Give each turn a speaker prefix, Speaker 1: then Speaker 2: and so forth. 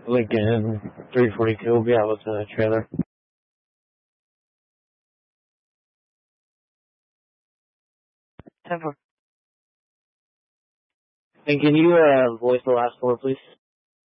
Speaker 1: Lincoln 342 will be out with the trailer. 10-4. And can you voice the last four, please?